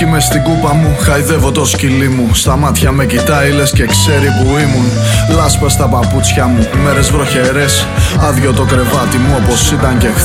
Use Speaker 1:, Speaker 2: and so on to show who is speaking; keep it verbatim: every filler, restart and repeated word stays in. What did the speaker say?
Speaker 1: ουίσκι μες στην κούπα μου, χαϊδεύω το σκυλί μου. Στα μάτια με κοιτάει λες και ξέρει που ήμουν. Λάσπα στα παπούτσια μου, μέρες βροχερές. Άδειο το κρεβάτι μου όπως ήταν και χθες.